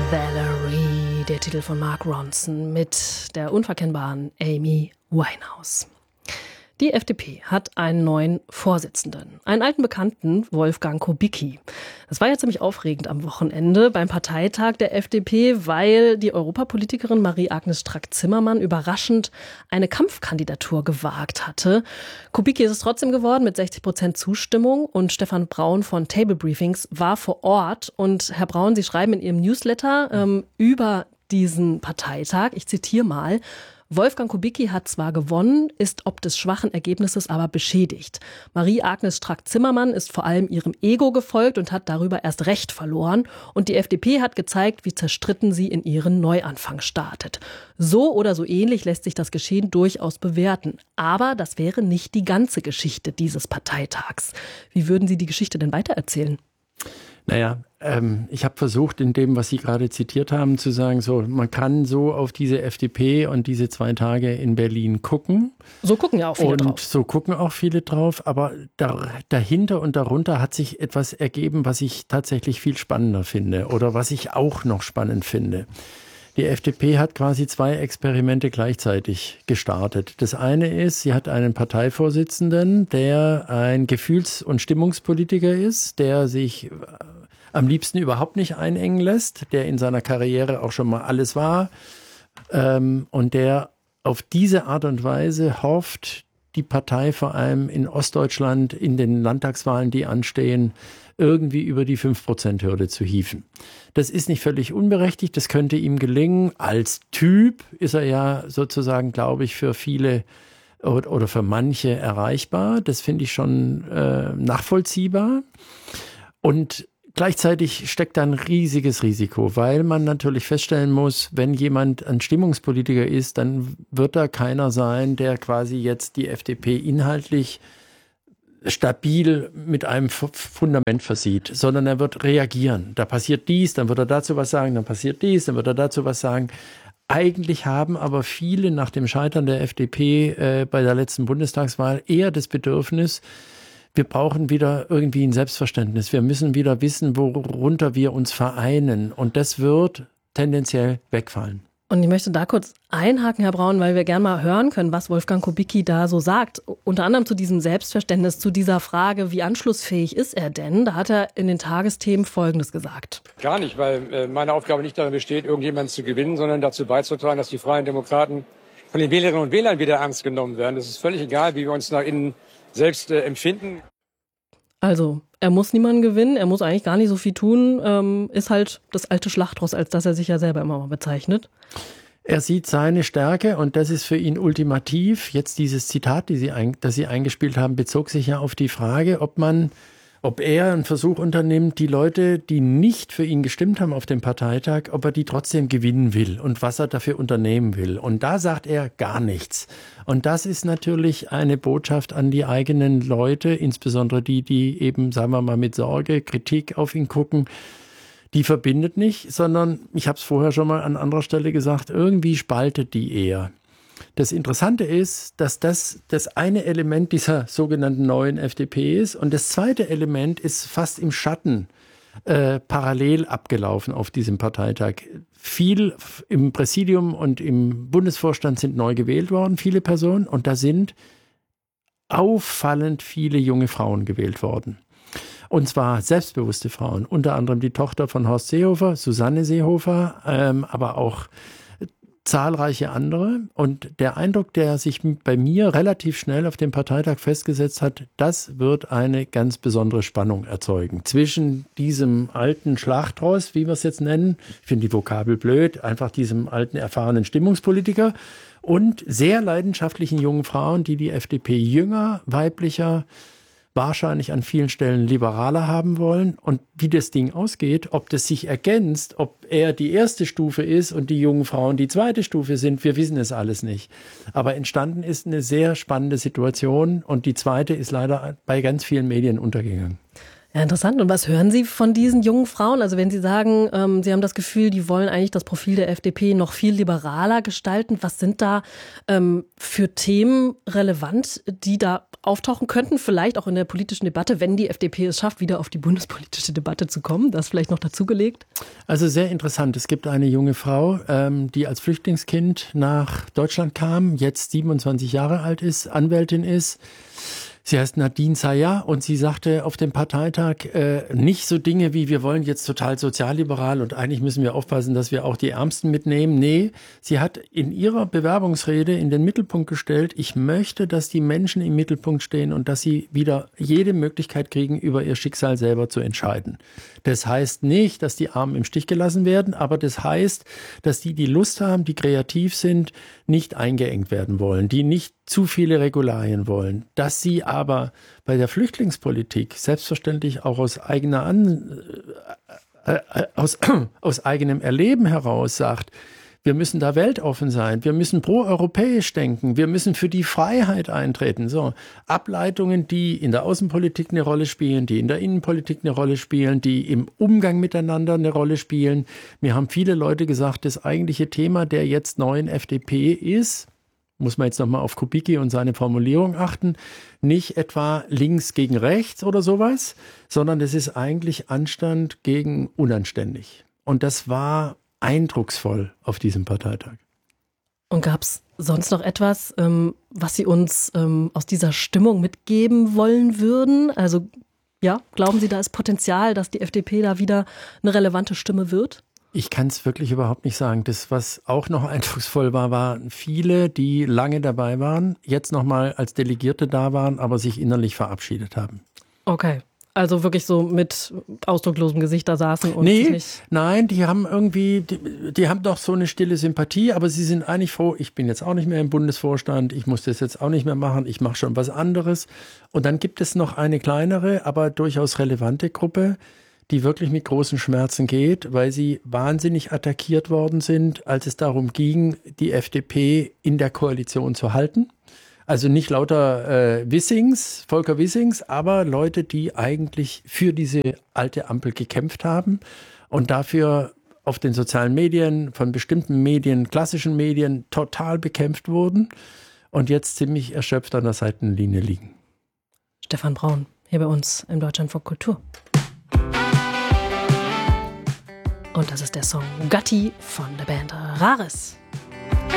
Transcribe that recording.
Valerie, der Titel von Mark Ronson mit der unverkennbaren Amy Winehouse. Die FDP hat einen neuen Vorsitzenden, einen alten Bekannten, Wolfgang Kubicki. Das war ja ziemlich aufregend am Wochenende beim Parteitag der FDP, weil die Europapolitikerin Marie-Agnes Strack-Zimmermann überraschend eine Kampfkandidatur gewagt hatte. Kubicki ist es trotzdem geworden mit 60% Zustimmung und Stefan Braun von Table Briefings war vor Ort. Und Herr Braun, Sie schreiben in Ihrem Newsletter über diesen Parteitag, ich zitiere mal: Wolfgang Kubicki hat zwar gewonnen, ist ob des schwachen Ergebnisses aber beschädigt. Marie-Agnes Strack-Zimmermann ist vor allem ihrem Ego gefolgt und hat darüber erst recht verloren. Und die FDP hat gezeigt, wie zerstritten sie in ihren Neuanfang startet. So oder so ähnlich lässt sich das Geschehen durchaus bewerten. Aber das wäre nicht die ganze Geschichte dieses Parteitags. Wie würden Sie die Geschichte denn weitererzählen? Naja, ich habe versucht, in dem, was Sie gerade zitiert haben, zu sagen, so, man kann so auf diese FDP und diese 2 Tage in Berlin gucken. So gucken ja auch viele drauf. Und so gucken auch viele drauf, aber dahinter und darunter hat sich etwas ergeben, was ich tatsächlich viel spannender finde oder was ich auch noch spannend finde. Die FDP hat quasi 2 Experimente gleichzeitig gestartet. Das eine ist, sie hat einen Parteivorsitzenden, der ein Gefühls- und Stimmungspolitiker ist, der sich am liebsten überhaupt nicht einengen lässt, der in seiner Karriere auch schon mal alles war und der auf diese Art und Weise hofft, die Partei vor allem in Ostdeutschland in den Landtagswahlen, die anstehen, irgendwie über die 5%-Hürde zu hieven. Das ist nicht völlig unberechtigt, das könnte ihm gelingen. Als Typ ist er ja sozusagen, glaube ich, für viele oder für manche erreichbar. Das finde ich schon nachvollziehbar. Und gleichzeitig steckt da ein riesiges Risiko, weil man natürlich feststellen muss, wenn jemand ein Stimmungspolitiker ist, dann wird da keiner sein, der quasi jetzt die FDP inhaltlich stabil mit einem Fundament versieht, sondern er wird reagieren. Da passiert dies, dann wird er dazu was sagen, dann passiert dies, dann wird er dazu was sagen. Eigentlich haben aber viele nach dem Scheitern der FDP bei der letzten Bundestagswahl eher das Bedürfnis, wir brauchen wieder irgendwie ein Selbstverständnis. Wir müssen wieder wissen, worunter wir uns vereinen. Und das wird tendenziell wegfallen. Und ich möchte da kurz einhaken, Herr Braun, weil wir gerne mal hören können, was Wolfgang Kubicki da so sagt. Unter anderem zu diesem Selbstverständnis, zu dieser Frage, wie anschlussfähig ist er denn? Da hat er in den Tagesthemen Folgendes gesagt. Gar nicht, weil meine Aufgabe nicht darin besteht, irgendjemanden zu gewinnen, sondern dazu beizutragen, dass die Freien Demokraten von den Wählerinnen und Wählern wieder ernst genommen werden. Es ist völlig egal, wie wir uns nach innen selbst empfinden. Also, er muss niemanden gewinnen, er muss eigentlich gar nicht so viel tun, ist halt das alte Schlachtross, als das er sich ja selber immer mal bezeichnet. Er sieht seine Stärke und das ist für ihn ultimativ. Jetzt dieses Zitat, das Sie eingespielt haben, bezog sich ja auf die Frage, ob er einen Versuch unternimmt, die Leute, die nicht für ihn gestimmt haben auf dem Parteitag, ob er die trotzdem gewinnen will und was er dafür unternehmen will. Und da sagt er gar nichts. Und das ist natürlich eine Botschaft an die eigenen Leute, insbesondere die eben, sagen wir mal, mit Sorge, Kritik auf ihn gucken. Die verbindet nicht, sondern, ich habe es vorher schon mal an anderer Stelle gesagt, irgendwie spaltet die eher. Das Interessante ist, dass das eine Element dieser sogenannten neuen FDP ist und das zweite Element ist fast im Schatten parallel abgelaufen auf diesem Parteitag. Viel im Präsidium und im Bundesvorstand sind neu gewählt worden, viele Personen, und da sind auffallend viele junge Frauen gewählt worden. Und zwar selbstbewusste Frauen, unter anderem die Tochter von Horst Seehofer, Susanne Seehofer, aber auch zahlreiche andere. Und der Eindruck, der sich bei mir relativ schnell auf dem Parteitag festgesetzt hat, das wird eine ganz besondere Spannung erzeugen zwischen diesem alten Schlachtross, wie wir es jetzt nennen, ich finde die Vokabel blöd, einfach diesem alten erfahrenen Stimmungspolitiker und sehr leidenschaftlichen jungen Frauen, die FDP jünger, weiblicher, wahrscheinlich an vielen Stellen liberaler haben wollen. Und wie das Ding ausgeht, ob das sich ergänzt, ob er die erste Stufe ist und die jungen Frauen die zweite Stufe sind, wir wissen es alles nicht. Aber entstanden ist eine sehr spannende Situation und die zweite ist leider bei ganz vielen Medien untergegangen. Ja, interessant. Und was hören Sie von diesen jungen Frauen? Also wenn Sie sagen, Sie haben das Gefühl, die wollen eigentlich das Profil der FDP noch viel liberaler gestalten. Was sind da für Themen relevant, die da auftauchen könnten? Vielleicht auch in der politischen Debatte, wenn die FDP es schafft, wieder auf die bundespolitische Debatte zu kommen. Das vielleicht noch dazugelegt? Also sehr interessant. Es gibt eine junge Frau, die als Flüchtlingskind nach Deutschland kam, jetzt 27 Jahre alt ist, Anwältin ist. Sie heißt Nadine Sayah und sie sagte auf dem Parteitag nicht so Dinge wie, wir wollen jetzt total sozialliberal und eigentlich müssen wir aufpassen, dass wir auch die Ärmsten mitnehmen. Nee, sie hat in ihrer Bewerbungsrede in den Mittelpunkt gestellt, ich möchte, dass die Menschen im Mittelpunkt stehen und dass sie wieder jede Möglichkeit kriegen, über ihr Schicksal selber zu entscheiden. Das heißt nicht, dass die Armen im Stich gelassen werden, aber das heißt, dass die Lust haben, die kreativ sind, nicht eingeengt werden wollen, die nicht zu viele Regularien wollen, dass sie aber bei der Flüchtlingspolitik selbstverständlich auch aus eigenem Erleben heraus sagt, wir müssen da weltoffen sein, wir müssen proeuropäisch denken, wir müssen für die Freiheit eintreten. So, Ableitungen, die in der Außenpolitik eine Rolle spielen, die in der Innenpolitik eine Rolle spielen, die im Umgang miteinander eine Rolle spielen. Mir haben viele Leute gesagt, das eigentliche Thema der jetzt neuen FDP ist, muss man jetzt nochmal auf Kubicki und seine Formulierung achten, nicht etwa links gegen rechts oder sowas, sondern es ist eigentlich Anstand gegen unanständig. Und das war eindrucksvoll auf diesem Parteitag. Und gab es sonst noch etwas, was Sie uns aus dieser Stimmung mitgeben wollen würden? Also ja, glauben Sie, da ist Potenzial, dass die FDP da wieder eine relevante Stimme wird? Ich kann es wirklich überhaupt nicht sagen. Das, was auch noch eindrucksvoll war, waren viele, die lange dabei waren, jetzt nochmal als Delegierte da waren, aber sich innerlich verabschiedet haben. Okay. Also wirklich so mit ausdrucklosem Gesicht da saßen und nicht... Nein, die haben irgendwie, die haben doch so eine stille Sympathie, aber sie sind eigentlich froh, ich bin jetzt auch nicht mehr im Bundesvorstand, ich muss das jetzt auch nicht mehr machen, ich mache schon was anderes. Und dann gibt es noch eine kleinere, aber durchaus relevante Gruppe, die wirklich mit großen Schmerzen geht, weil sie wahnsinnig attackiert worden sind, als es darum ging, die FDP in der Koalition zu halten. Also nicht lauter Volker Wissings, aber Leute, die eigentlich für diese alte Ampel gekämpft haben und dafür auf den sozialen Medien, von bestimmten Medien, klassischen Medien, total bekämpft wurden und jetzt ziemlich erschöpft an der Seitenlinie liegen. Stefan Braun, hier bei uns im Deutschlandfunk Kultur. Und das ist der Song Gatti von der Band Rares.